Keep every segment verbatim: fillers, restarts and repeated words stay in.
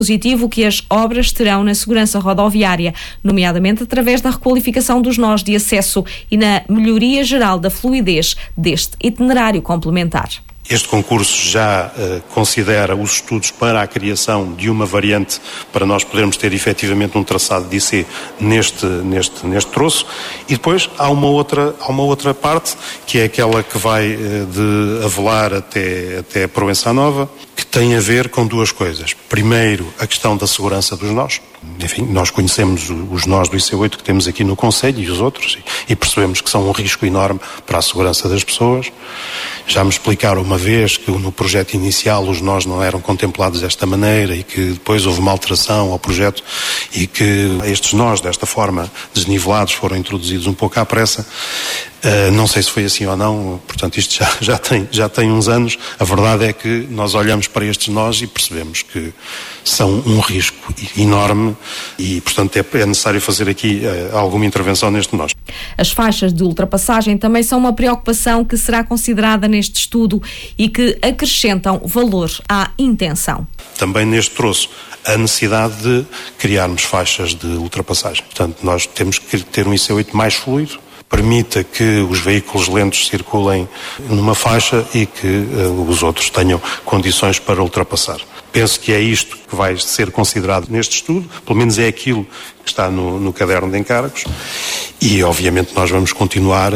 positivo que as obras terão na segurança rodoviária, nomeadamente através da requalificação dos nós de acesso e na melhoria geral da fluidez deste itinerário complementar. Este concurso já uh, considera os estudos para a criação de uma variante para nós podermos ter efetivamente um traçado de I C neste, neste, neste troço, e depois há uma outra, há uma outra parte que é aquela que vai uh, de Avelar até, até Proença Nova, que tem a ver com duas coisas. Primeiro, a questão da segurança dos nós. Enfim, nós conhecemos os nós do I C oito que temos aqui no Concelho e os outros e, e percebemos que são um risco enorme para a segurança das pessoas. Já me explicaram uma vez que no projeto inicial os nós não eram contemplados desta maneira e que depois houve uma alteração ao projeto e que estes nós, desta forma, desnivelados, foram introduzidos um pouco à pressa. Uh, não sei se foi assim ou não, portanto isto já, já, tem, já tem uns anos. A verdade é que nós olhamos para estes nós e percebemos que são um risco enorme e, portanto, é, é necessário fazer aqui uh, alguma intervenção neste nós. As faixas de ultrapassagem também são uma preocupação que será considerada neste estudo e que acrescentam valor à intenção. Também neste troço, a necessidade de criarmos faixas de ultrapassagem. Portanto, nós temos que ter um I C oito mais fluido, permita que os veículos lentos circulem numa faixa e que uh, os outros tenham condições para ultrapassar. Penso que é isto que vai ser considerado neste estudo, pelo menos é aquilo que está no, no caderno de encargos e, obviamente, nós vamos continuar a,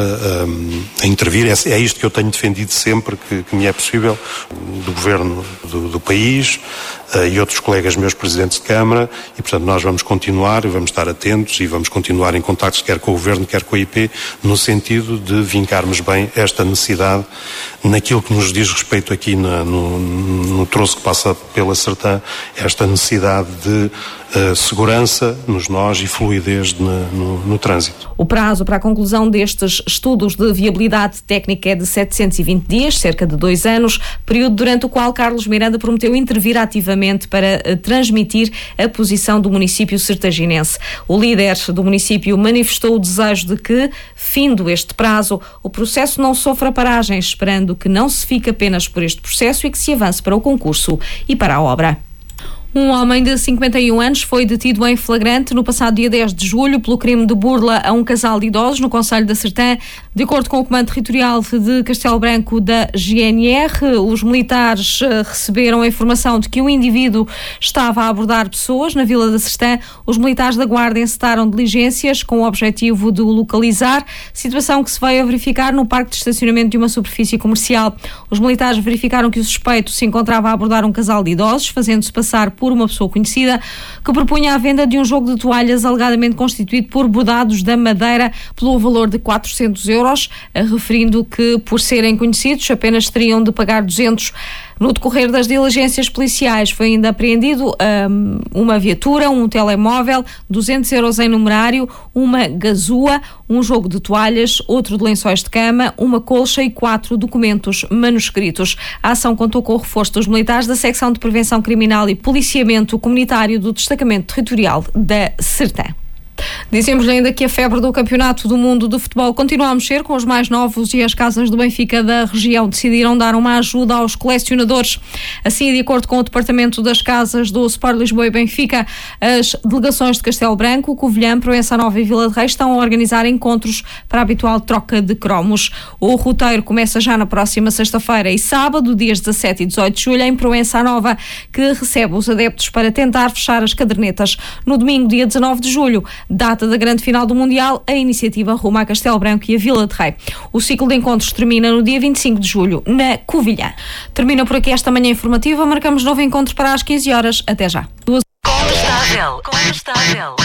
a, a intervir. É, é isto que eu tenho defendido sempre que, que me é possível, do Governo do, do país uh, e outros colegas meus presidentes de Câmara e, portanto, nós vamos continuar e vamos estar atentos e vamos continuar em contactos quer com o Governo, quer com a I P, no sentido de vincarmos bem esta necessidade naquilo que nos diz respeito aqui na, no, no troço que passa pela Sertã, esta necessidade de uh, segurança nos nós e fluidez de, no, no trânsito. O prazo para a conclusão destes estudos de viabilidade técnica é de setecentos e vinte dias, cerca de dois anos, período durante o qual Carlos Miranda prometeu intervir ativamente para uh, transmitir a posição do município sertaginense. O líder do município manifestou o desejo de que, findo este prazo, o processo não sofra paragens, esperando que não se fique apenas por este processo e que se avance para o concurso e para a obra. Um homem de cinquenta e um anos foi detido em flagrante no passado dia dez de julho pelo crime de burla a um casal de idosos no concelho da Sertã. De acordo com o Comando Territorial de Castelo Branco da G N R, os militares receberam a informação de que o indivíduo estava a abordar pessoas na Vila da Sertã. Os militares da Guarda encetaram diligências com o objetivo de o localizar, situação que se veio a verificar no parque de estacionamento de uma superfície comercial. Os militares verificaram que o suspeito se encontrava a abordar um casal de idosos, fazendo-se passar por por uma pessoa conhecida que propunha a venda de um jogo de toalhas alegadamente constituído por bordados da Madeira pelo valor de quatrocentos euros, referindo que, por serem conhecidos, apenas teriam de pagar duzentos. No decorrer das diligências policiais foi ainda apreendido um, uma viatura, um telemóvel, duzentos euros em numerário, uma gazua, um jogo de toalhas, outro de lençóis de cama, uma colcha e quatro documentos manuscritos. A ação contou com o reforço dos militares da Secção de Prevenção Criminal e Policiamento Comunitário do Destacamento Territorial da Sertã. Dizemos ainda que a febre do Campeonato do Mundo de Futebol continua a mexer com os mais novos e as casas do Benfica da região decidiram dar uma ajuda aos colecionadores. Assim, de acordo com o Departamento das Casas do Sport Lisboa e Benfica, as delegações de Castelo Branco, Covilhã, Proença Nova e Vila de Reis estão a organizar encontros para a habitual troca de cromos. O roteiro começa já na próxima sexta-feira e sábado, dias dezassete e dezoito de julho, em Proença Nova, que recebe os adeptos para tentar fechar as cadernetas. No domingo, dia dezanove de julho, data da grande final do Mundial, a iniciativa rumo a Castelo Branco e a Vila de Rei. O ciclo de encontros termina no dia vinte e cinco de julho, na Covilhã. Termina por aqui esta manhã informativa. Marcamos novo encontro para as quinze horas. Até já. Contestável. Contestável.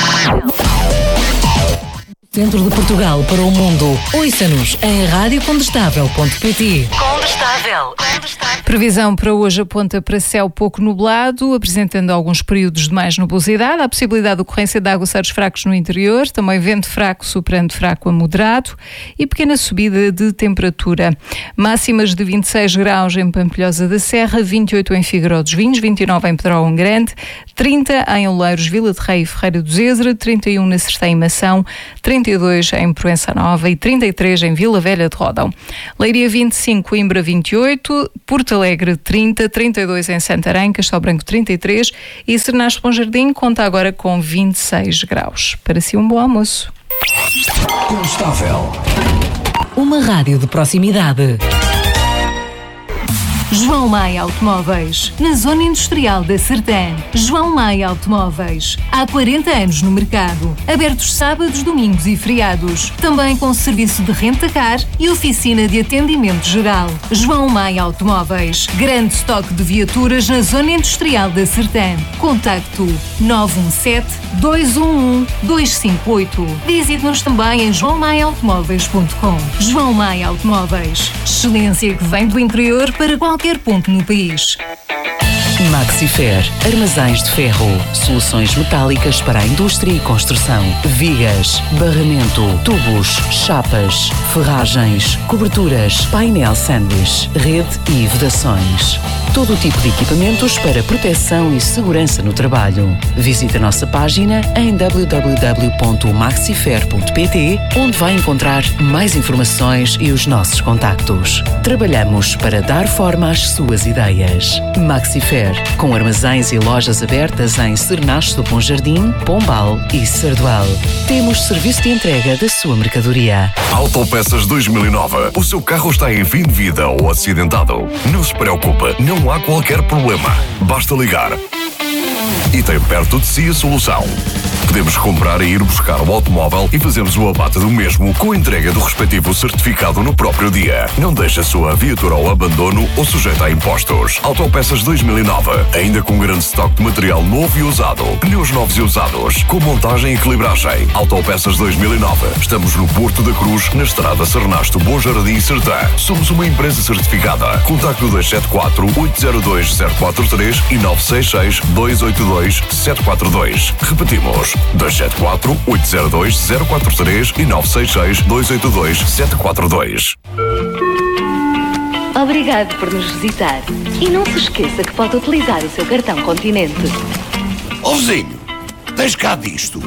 Centro de Portugal para o mundo. Ouça-nos em rádio condestável ponto pt. Contestável. Contestável. Previsão para hoje aponta para céu pouco nublado, apresentando alguns períodos de mais nubosidade. Há possibilidade de ocorrência de aguaceiros fracos no interior, também vento fraco soprando fraco a moderado e pequena subida de temperatura. Máximas de vinte e seis graus em Pampilhosa da Serra, vinte e oito em Figueiró dos Vinhos, vinte e nove em Pedrógão Grande, trinta em Oleiros, Vila de Rei e Ferreira do Zezer, trinta e um na Sertã e Mação, trinta trinta e dois em Proença Nova e trinta e três em Vila Velha de Ródão. Leiria vinte e cinco, Coimbra vinte e oito, Porto Alegre trinta, trinta e dois em Santarém, Castelo Branco trinta e três e Sernache Bom Jardim conta agora com vinte e seis graus. Para si um bom almoço. Condestável. Uma rádio de proximidade. João Maia Automóveis, na Zona Industrial da Sertã. João Maia Automóveis, há quarenta anos no mercado. Abertos sábados, domingos e feriados. Também com serviço de renta-car e oficina de atendimento geral. João Maia Automóveis, grande estoque de viaturas na Zona Industrial da Sertã. Contacto nove um sete, dois um um, dois cinco oito. Visite-nos também em joão maia automóveis ponto com. João Maia Automóveis, excelência que vem do interior para qualquer ponto no país. Maxifer, armazéns de ferro, soluções metálicas para a indústria e construção, vigas, barramento, tubos, chapas, ferragens, coberturas, painel sanduíche, rede e vedações. Todo o tipo de equipamentos para proteção e segurança no trabalho. Visite a nossa página em w w w ponto maxifer ponto p t, onde vai encontrar mais informações e os nossos contactos. Trabalhamos para dar forma às suas ideias. Maxifer, com armazéns e lojas abertas em Sernache do Bom Jardim, Pombal e Sardual. Temos serviço de entrega da sua mercadoria. Autopeças dois mil e nove. O seu carro está em fim de vida ou acidentado? Não se preocupe, não há qualquer problema. Basta ligar. E tem perto de si a solução. Podemos comprar e ir buscar o automóvel e fazemos o abate do mesmo com a entrega do respectivo certificado no próprio dia. Não deixe a sua viatura ao abandono ou sujeita a impostos. Autopeças dois mil e nove, ainda com grande estoque de material novo e usado. Pneus novos e usados, com montagem e equilibragem. Autopeças dois mil e nove. Estamos no Porto da Cruz, na estrada Sernache Bom Jardim, Sertã. Somos uma empresa certificada. Contacto dois sete quatro, oito zero dois, zero quatro três e nove seis seis, dois oito dois, sete quatro dois. Repetimos. dois sete quatro, oito zero dois, zero quatro três e nove seis seis, dois oito dois, sete quatro dois. Obrigado por nos visitar. E não se esqueça que pode utilizar o seu cartão Continente. Ó vizinho, tens cá disto?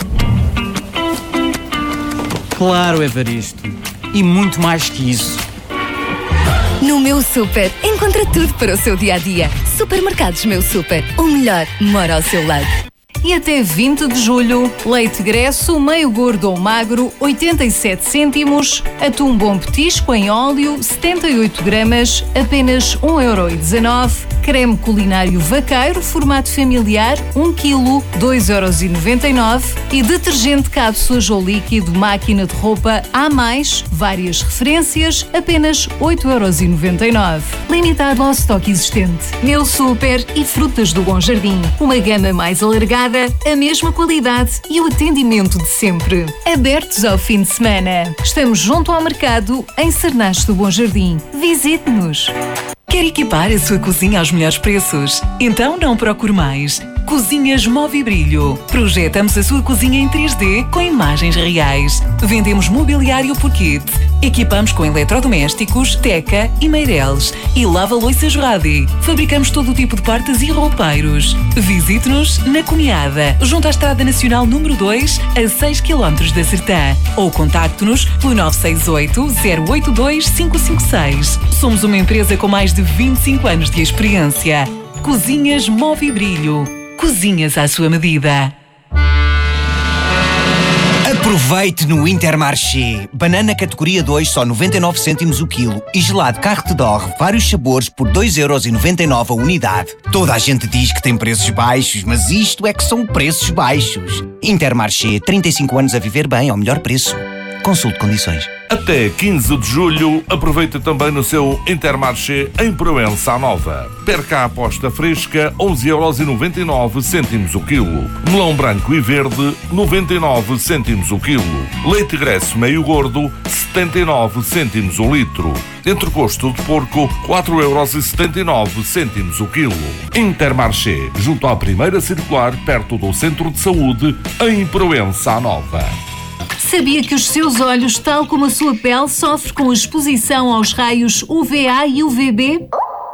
Claro, Evaristo. E muito mais que isso. No Meu Super, encontra tudo para o seu dia-a-dia. Supermercados Meu Super, o melhor mora ao seu lado. E até vinte de julho, leite Gresso, meio gordo ou magro, oitenta e sete cêntimos, atum bom petisco em óleo, setenta e oito gramas, apenas um euro e dezanove, creme culinário vaqueiro, formato familiar, um quilo, dois euros e noventa e nove e detergente cápsulas ou líquido máquina de roupa A mais, várias referências, apenas oito euros e noventa e nove. Limitado ao estoque existente. Meu Super e Frutas do Bom Jardim. Uma gama mais alargada, a mesma qualidade e o atendimento de sempre. Abertos ao fim de semana. Estamos junto ao mercado em Sernache do Bom Jardim. Visite-nos. Quer equipar a sua cozinha aos melhores preços? Então não procure mais. Cozinhas Movibrilho. Projetamos a sua cozinha em três D com imagens reais. Vendemos mobiliário por kit. Equipamos com eletrodomésticos, teca e meireles. E lava-loiças Radi. Fabricamos todo o tipo de portas e roupeiros. Visite-nos na Cunhada, junto à Estrada Nacional número dois, a seis quilómetros da Sertã. Ou contacte-nos pelo nove seis oito, zero oito dois, cinco cinco seis. Somos uma empresa com mais de vinte e cinco anos de experiência. Cozinhas Movibrilho. Cozinhas à sua medida. Aproveite no Intermarché. Banana categoria dois, só noventa e nove cêntimos o quilo. E gelado Carte d'Or, vários sabores por dois euros e noventa e nove a unidade. Toda a gente diz que tem preços baixos, mas isto é que são preços baixos. Intermarché, trinta e cinco anos a viver bem ao melhor preço. Consulte condições. Até quinze de julho, aproveita também no seu Intermarché em Proença Nova. Perca a aposta fresca, onze euros e noventa e nove cêntimos o quilo. Melão branco e verde, noventa e nove cêntimos o quilo. Leite Gresso meio gordo, setenta e nove cêntimos o litro. Entrecosto de porco, quatro euros e setenta e nove cêntimos o quilo. Intermarché, junto à primeira circular, perto do Centro de Saúde, em Proença Nova. Sabia que os seus olhos, tal como a sua pele, sofrem com a exposição aos raios U V A e U V B?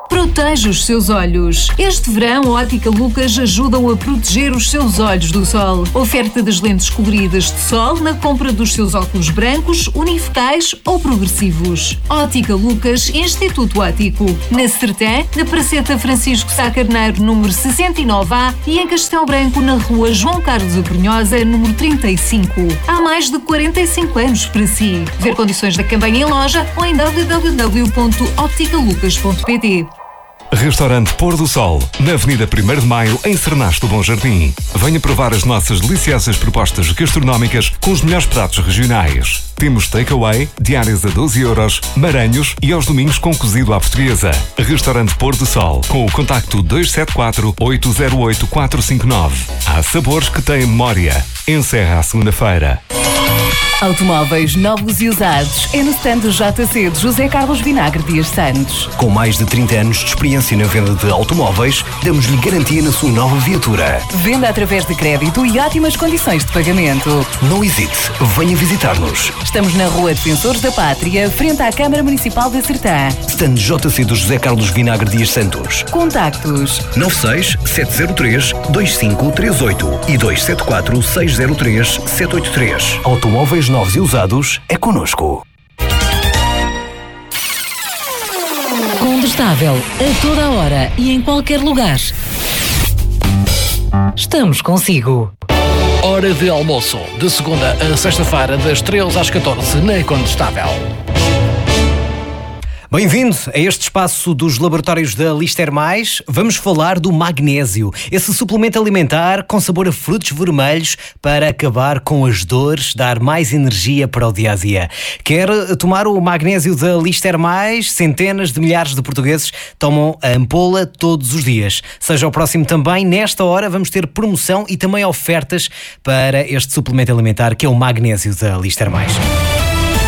Proteja os seus olhos. Este verão, a Ótica Lucas ajuda-o a proteger os seus olhos do sol. Oferta das lentes coloridas de sol na compra dos seus óculos brancos, unifocais ou progressivos. Ótica Lucas, Instituto Óptico. Na Sertã, na Praceta Francisco Sá Carneiro, número sessenta e nove A e em Castelo Branco, na rua João Carlos Abrunhosa, número trinta e cinco. Há mais de quarenta e cinco anos para si. Ver condições da campanha em loja ou em w w w ponto óptica lucas ponto p t. Restaurante Pôr do Sol, na Avenida primeiro de Maio, em Cernasto do Bom Jardim. Venha provar as nossas deliciosas propostas gastronómicas com os melhores pratos regionais. Temos takeaway, diárias a doze euros, maranhos e aos domingos com cozido à portuguesa. Restaurante Pôr do Sol, com o contacto dois sete quatro, oito zero oito, quatro cinco nove. Há sabores que têm memória. Encerra a segunda-feira. Automóveis novos e usados é no stand do J C de José Carlos Vinagre Dias Santos. Com mais de trinta anos de experiência na venda de automóveis, damos-lhe garantia na sua nova viatura. Venda através de crédito e ótimas condições de pagamento. Não hesite, venha visitar-nos. Estamos na Rua Defensores da Pátria, frente à Câmara Municipal da Sertã. Stand J C do José Carlos Vinagre Dias Santos. Contactos nove seis sete zero três dois cinco três oito e dois sete quatro seis zero três sete oito três. Automóveis novos e usados é connosco. Condestável, a toda a hora e em qualquer lugar. Estamos consigo. Hora de almoço, de segunda a sexta-feira, das treze às catorze, na Condestável. Bem-vindo a este espaço dos laboratórios da Lister Mais. Vamos falar do magnésio, esse suplemento alimentar com sabor a frutos vermelhos para acabar com as dores, dar mais energia para o dia-a-dia. Quer tomar o magnésio da Lister Mais? Centenas de milhares de portugueses tomam a ampola todos os dias. Seja o próximo também. Nesta hora vamos ter promoção e também ofertas para este suplemento alimentar que é o magnésio da Lister Mais.